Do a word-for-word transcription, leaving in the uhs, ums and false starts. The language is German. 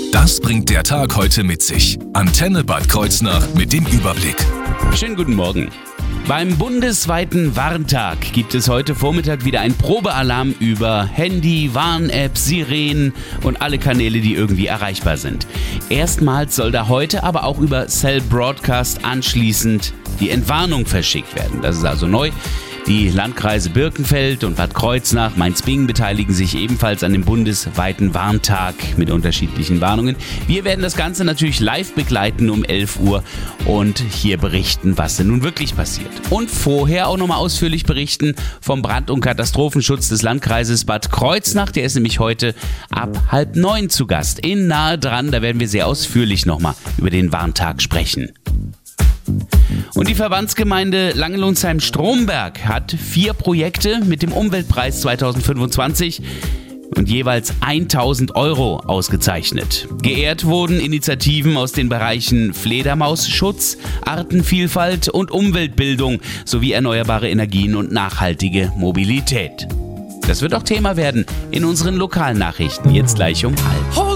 Das bringt der Tag heute mit sich. Antenne Bad Kreuznach mit dem Überblick. Schönen guten Morgen. Beim bundesweiten Warntag gibt es heute Vormittag wieder einen Probealarm über Handy, Warn-App, Sirenen und alle Kanäle, die irgendwie erreichbar sind. Erstmals soll da heute aber auch über Cell Broadcast anschließend die Entwarnung verschickt werden. Das ist also neu. Die Landkreise Birkenfeld und Bad Kreuznach, Mainz-Bingen beteiligen sich ebenfalls an dem bundesweiten Warntag mit unterschiedlichen Warnungen. Wir werden das Ganze natürlich live begleiten um elf Uhr und hier berichten, was denn nun wirklich passiert. Und vorher auch nochmal ausführlich berichten vom Brand- und Katastrophenschutz des Landkreises Bad Kreuznach. Der ist nämlich heute ab halb neun zu Gast in Nahe dran. Da werden wir sehr ausführlich nochmal über den Warntag sprechen. Und die Verbandsgemeinde Langenlonsheim-Stromberg hat vier Projekte mit dem Umweltpreis zwanzig fünfundzwanzig und jeweils tausend Euro ausgezeichnet. Geehrt wurden Initiativen aus den Bereichen Fledermausschutz, Artenvielfalt und Umweltbildung sowie erneuerbare Energien und nachhaltige Mobilität. Das wird auch Thema werden in unseren Lokalnachrichten, jetzt gleich um halb.